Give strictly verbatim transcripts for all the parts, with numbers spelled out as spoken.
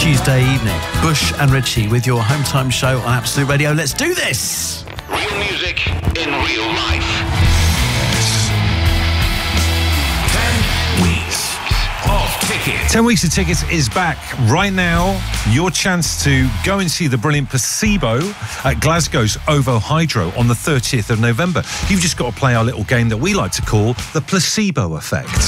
Tuesday evening. Bush and Richie with your home time show on Absolute Radio. Let's do this! Real music in real life. Ten weeks of tickets. Ten weeks of tickets is back right now. Your chance to go and see the brilliant Placebo at Glasgow's OVO Hydro on the thirtieth of November. You've just got to play our little game that we like to call the Placebo Effect.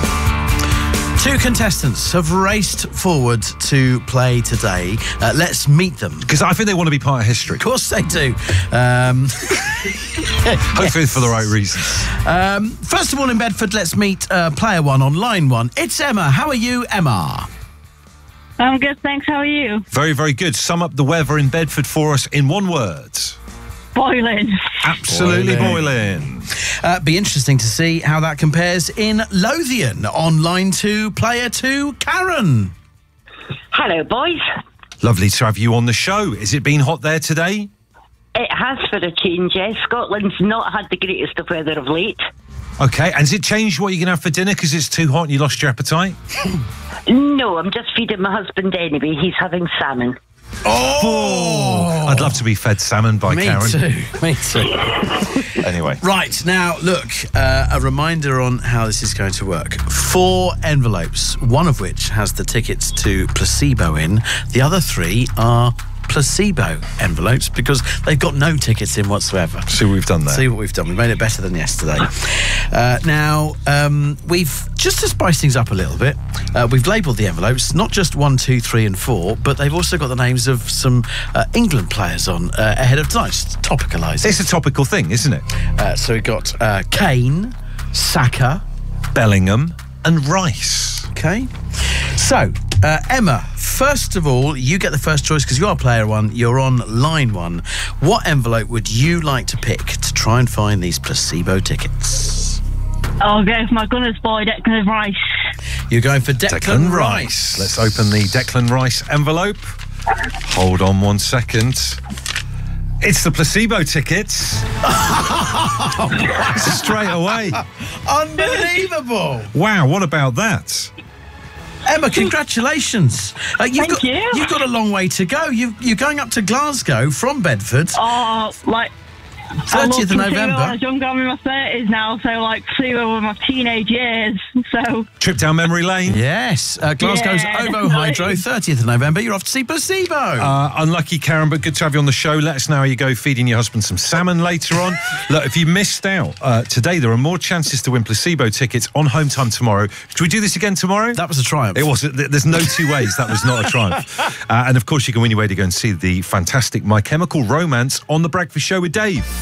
Two contestants have raced forward to play today. Uh, let's meet them. Because I think they want to be part of history. Of course they do. Um, Hopefully yes. for the right reasons. Um, first of all, in Bedford, let's meet uh, player one on line one. It's Emma. How are you, Emma? I'm good, thanks. How are you? Very, very good. Sum up the weather in Bedford for us in one word. Boiling. Absolutely boiling. boiling. Uh, be interesting to see how that compares in Lothian. On line two, player two, Karen. Hello, boys. Lovely to have you on the show. Has it been hot there today? It has for a change, yes. Scotland's not had the greatest of weather of late. OK, and has it changed what you're going to have for dinner because it's too hot and you lost your appetite? No, I'm just feeding my husband anyway. He's having salmon. Oh! I'd love to be fed salmon by Me Karen. Me too, me too. Anyway. Right, now, look, uh, a reminder on how this is going to work. Four envelopes, one of which has the tickets to Placebo in. The other three are placebo envelopes because they've got no tickets in whatsoever. See what we've done there. See what we've done. We've made it better than yesterday. uh, now, um, we've, just to spice things up a little bit, uh, we've labelled the envelopes, not just one, two, three and four, but they've also got the names of some uh, England players on uh, ahead of time. Just topicalising. It's a topical thing, isn't it? Uh, so we've got uh, Kane, Saka, Bellingham and Rice. OK. So, uh, Emma, first of all, you get the first choice because you are player one. You're on line one. What envelope would you like to pick to try and find these Placebo tickets? I'll go for my Gunners boy, Declan Rice. You're going for Declan, Declan Rice. Rice. Let's open the Declan Rice envelope. Hold on one second. It's the Placebo tickets. Straight away. Unbelievable. Wow, what about that? Emma, congratulations. Uh, you've Thank got, you. You've got a long way to go. You, you're going up to Glasgow from Bedford. Oh, like... thirtieth of November. I was younger, I'm in my thirties now, so like Placebo were my teenage years. So trip down memory lane. Yes, uh, Glasgow's Yeah, OVO Hydro, thirtieth of November. You're off to see Placebo. Uh, unlucky, Karen, but good to have you on the show. Let us know how you go feeding your husband some salmon later on. Look, if you missed out uh, today, there are more chances to win Placebo tickets on Home Time tomorrow. Should we do this again tomorrow? That was a triumph. It was. There's no two ways. That was not a triumph. Uh, and of course, you can win your way to go and see the fantastic My Chemical Romance on The Breakfast Show with Dave.